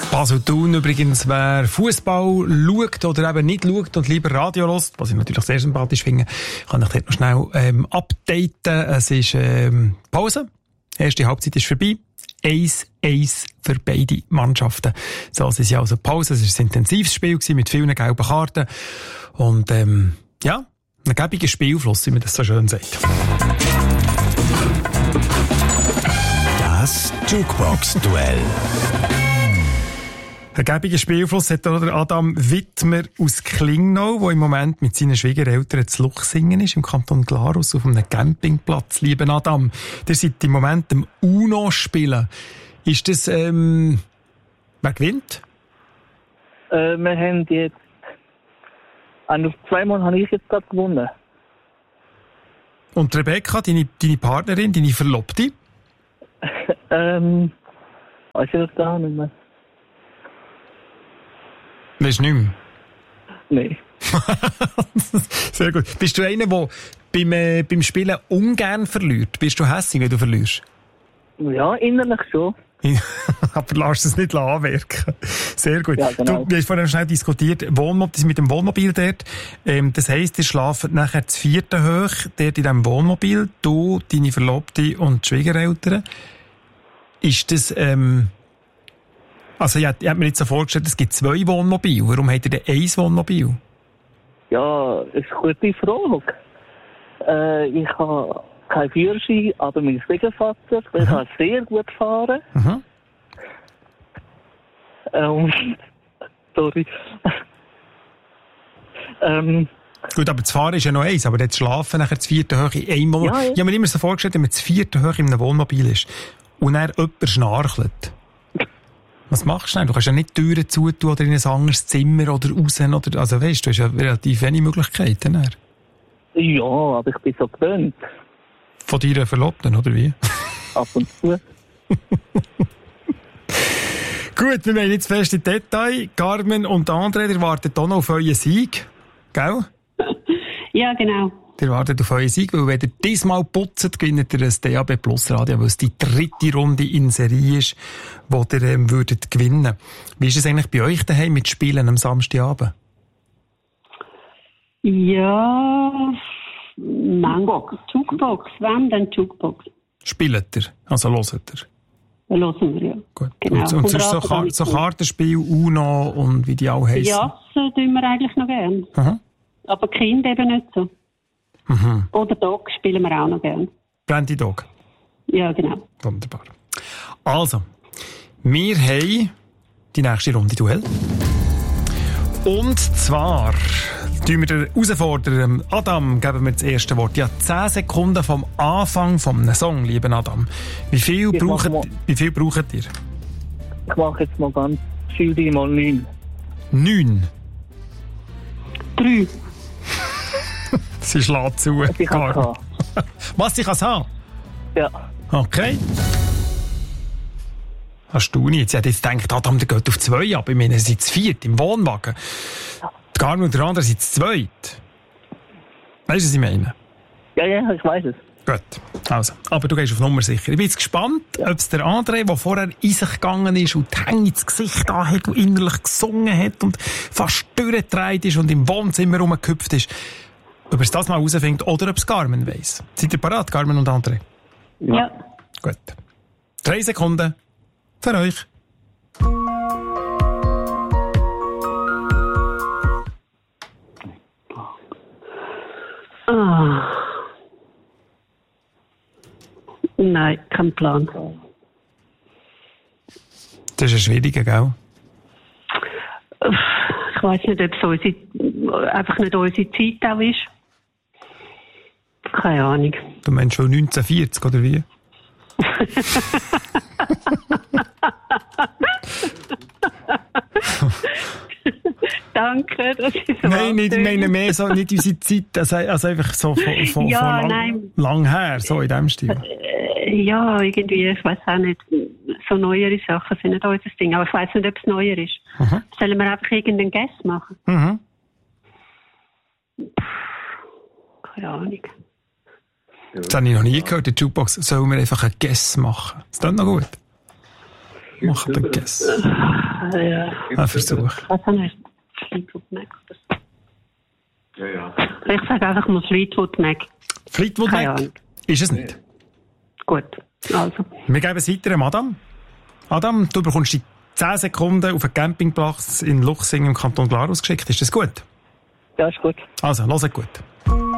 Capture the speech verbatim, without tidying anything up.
Basel Thun übrigens, wer Fußball schaut oder eben nicht schaut und lieber Radio hört, was ich natürlich sehr sympathisch finde, kann ich dort noch schnell ähm, updaten. Es ist ähm, Pause. Die erste Halbzeit ist vorbei. eins eins für beide Mannschaften. So, es ist ja also Pause. Es war ein intensives Spiel gewesen, mit vielen gelben Karten. Und ähm, ja, ein gäbiger Spielfluss, wie man das so schön sagt. Das Jukebox-Duell. Ein gäbiger Spielfluss hat der Adam Wittmer aus Klingnau, der im Moment mit seinen Schwiegereltern zu Luchsingen ist, im Kanton Glarus, auf einem Campingplatz. Lieber Adam, ihr seid im Moment im Uno spielen. Ist das, ähm, wer gewinnt? Äh, wir haben jetzt, also zweimal habe ich jetzt gerade gewonnen. Und Rebecca, deine, deine Partnerin, deine Verlobte? ähm, weiß ich das gar nicht mehr. Weißt du nicht mehr? Nein. Sehr gut. Bist du einer, der beim, äh, beim Spielen ungern verliert? Bist du hässig, wenn du verlierst? Ja, innerlich schon. Aber lass es nicht anwirken. Sehr gut. Ja, genau. Du, wir haben vorhin schnell diskutiert, Wohnmobil, mit dem Wohnmobil dort. Ähm, das heisst, ihr schlaft nachher das vierte hoch, dort in diesem Wohnmobil, du, deine Verlobte und die Schwiegereltern. Ist das, ähm, also, ich habe mir jetzt so vorgestellt, es gibt zwei Wohnmobile. Warum habt ihr denn ein Wohnmobil? Ja, das ist eine gute Frage. Äh, ich habe keinen Führerschein, aber mein Schwiegervater, der kann sehr gut fahren. Mhm. Ähm, sorry. ähm, Gut, aber das Fahren ist ja noch eins, aber das Schlafen nachher das vierte hoch in einem Wohnmobil. Ja, ja. Ich habe mir immer so vorgestellt, wenn man das vierte hoch in einem Wohnmobil ist und dann jemand schnarchelt. Was machst du denn? Du kannst ja nicht die Türen zutun oder in ein anderes Zimmer oder raus. Oder, also weißt du, du hast ja relativ wenig Möglichkeiten. Dann. ja, aber ich bin so gewöhnt. Von deiner Verlobten, oder wie? Ab und zu. Gut, wir wollen jetzt fest in Detail. Carmen und André, ihr wartet auch noch auf euren Sieg. Gell? Ja, genau. Ihr wartet auf euren Sieg, weil wenn ihr diesmal putzt, gewinnt ihr ein D A B Plus Radio, weil es die dritte Runde in Serie ist, wo ihr ähm, würdet gewinnen. Wie ist es eigentlich bei euch daheim mit Spielen am Samstagabend? Ja, Jukebox. Jukebox. Wann denn Jukebox? Spielt ihr? Also hört ihr? Hören wir, ja. Gut. Genau. Und, und sonst so, Kar- so Kartenspiel, Uno und wie die auch heissen? Ja, das tun wir eigentlich noch gern. Aha. Aber Kind eben nicht so. Mhm. Oder Dog spielen wir auch noch gern. Brandy Dog. Ja, genau. Wunderbar. Also, wir haben die nächste Runde Duell. Und zwar tun wir den Herausforderer Adam, geben wir das erste Wort. Ja, zehn Sekunden vom Anfang vom Song, lieber Adam. Wie viel, Ich braucht, mache mal- wie viel braucht ihr? Ich mache jetzt mal ganz viel mal neun. Neun. Drei. Sie schlägt zu. Ich kann Gar- Was, ich kann es haben? Ja. Okay. Hast du nicht? Sie hat jetzt gedacht, Adam, der geht auf zwei ab. Ich meine, sie sind zu viert im Wohnwagen. Die Carmen und der andere sind zu zweit. Weißt du, was ich meine? Ja, ja, ich weiß es. Gut, also. Aber du gehst auf Nummer sicher. Ich bin jetzt gespannt, ob es der André, der vorher in sich gegangen ist und die Hänge ins Gesicht an hat und innerlich gesungen hat und fast durchgedreht ist und im Wohnzimmer rumgehüpft ist, ob er es das mal herausfindet oder ob es Carmen weiss. Seid ihr parat, Carmen und André? Ja. ja. Gut. Drei Sekunden für euch. Ah. Nein, kein Plan. Das ist ein schwieriger, gell? Ich weiss nicht, ob es unsere, einfach nicht unsere Zeit auch ist. Keine Ahnung. Du meinst schon neunzehnhundertvierzig, oder wie? Danke, das ist so. Nein, nicht, ich meine mehr so, nicht unsere Zeit, also, also einfach so von, von, Ja, von lang, nein. lang her, so in dem Stil. Äh, ja, irgendwie, ich weiss auch nicht. So neuere Sachen sind nicht unser Ding. Aber ich weiss nicht, ob es neuer ist. Mhm. Sollen wir einfach irgendeinen Guess machen? Mhm. Keine Ahnung. Das habe ich noch nie gehört, die Jukebox. Sollen wir einfach einen Guess machen? Ist das noch gut? Mach den Guess. Äh, ja. Ein Versuch. Was habe ich? Fleetwood Mac oder so? Ja, ja. Ich sage einfach mal Fleetwood Mac. Fleetwood Keine Mac? Ahnung. Ist es nicht. Gut, also. Wir geben es weiter an Adam. Adam, du bekommst die zehn Sekunden auf einen Campingplatz in Luchsing im Kanton Glarus geschickt. Ist das gut? Ja, ist gut. Also, hört gut.